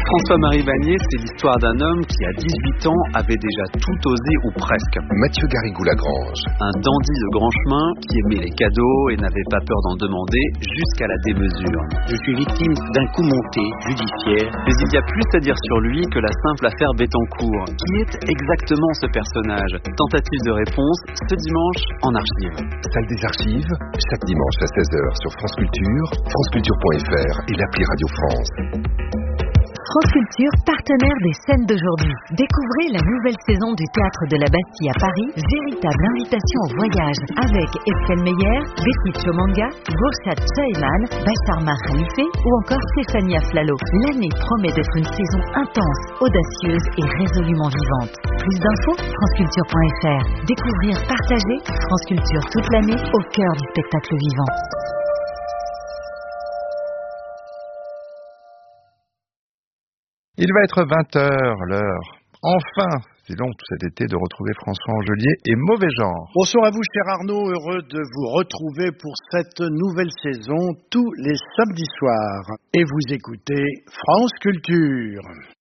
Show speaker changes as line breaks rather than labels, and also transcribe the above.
François-Marie Bagné, c'est l'histoire d'un homme qui, à 18 ans, avait déjà tout osé ou presque.
Mathieu Garrigou-Lagrange.
Un dandy de grand chemin qui aimait les cadeaux et n'avait pas peur d'en demander jusqu'à la démesure.
Je suis victime d'un coup monté judiciaire.
Mais il y a plus à dire sur lui que la simple affaire Bettencourt. Qui est exactement ce personnage? Tentative de réponse ce dimanche en archive.
Salle des archives, chaque dimanche à 16h sur France Culture, franceculture.fr et l'appli Radio France.
France Culture, partenaire des scènes d'aujourd'hui. Découvrez la nouvelle saison du Théâtre de la Bastille à Paris, véritable invitation au voyage, avec Estelle Meyer, Betty Chomanga, Gourchat Chaiman, Bassarma Khalife ou encore Stéphania Flalo. L'année promet d'être une saison intense, audacieuse et résolument vivante. Plus d'infos, franceculture.fr. Découvrir, partager, France Culture toute l'année au cœur du spectacle vivant.
Il va être 20h, l'heure. Enfin, c'est long tout cet été de retrouver François Angelier et Mauvais Genre.
Bonsoir à vous, cher Arnaud. Heureux de vous retrouver pour cette nouvelle saison tous les samedis soirs. Et vous écoutez France Culture.